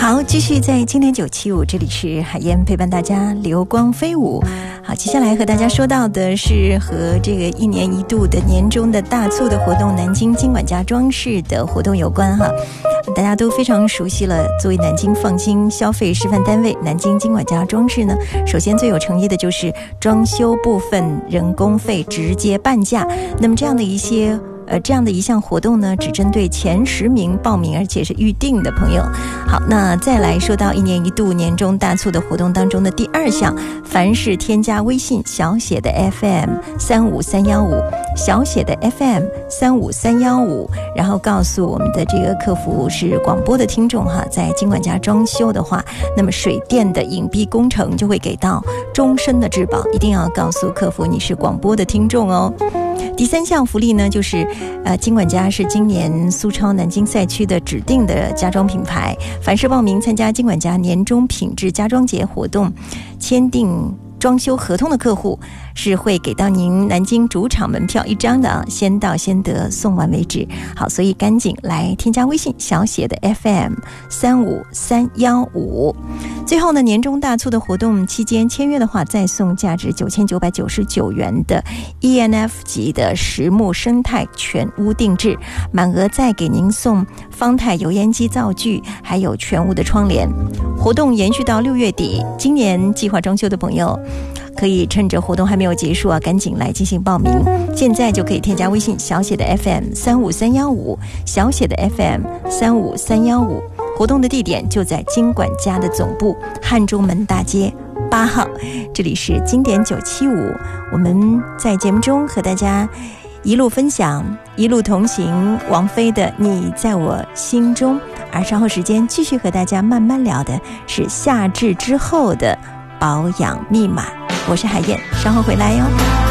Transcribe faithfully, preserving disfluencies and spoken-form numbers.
好，继续在经典九七五，这里是海燕陪伴大家流光飞舞。好，接下来和大家说到的是和这个一年一度的年终的大促的活动，南京金管家装饰的活动有关哈。大家都非常熟悉了，作为南京放心消费示范单位，南京金管家装饰呢，首先最有诚意的就是装修部分人工费直接半价。那么这样的一些呃，这样的一项活动呢，只针对前十名报名而且是预定的朋友。好，那再来说到一年一度年终大促的活动当中的第二项，凡是添加微信小写的 F M 三五三一五，小写的 F M 三五三一五，然后告诉我们的这个客服是广播的听众哈，在金管家装修的话，那么水电的隐蔽工程就会给到终身的质保，一定要告诉客服你是广播的听众哦。第三项福利呢，就是呃，金管家是今年苏超南京赛区的指定的家装品牌，凡是报名参加金管家年终品质家装节活动，签订装修合同的客户是会给到您南京主场门票一张的啊，先到先得，送完为止。好，所以赶紧来添加微信小写的 F M 三五三一五。最后呢，年终大促的活动期间签约的话，再送价值九千九百九十九元的 E N F 级的实木生态全屋定制，满额再给您送方太油烟机灶具，还有全屋的窗帘。活动延续到六月底，今年计划装修的朋友可以趁着活动还没有结束啊，赶紧来进行报名。现在就可以添加微信小写的 F M 三五三一五，小写的 F M 三五三一五。活动的地点就在金管家的总部汉中门大街八号。这里是经典九七五，我们在节目中和大家一路分享，一路同行，王菲的《你在我心中》。而稍后时间继续和大家慢慢聊的是夏至之后的保养密码。我是海燕，稍后回来哟。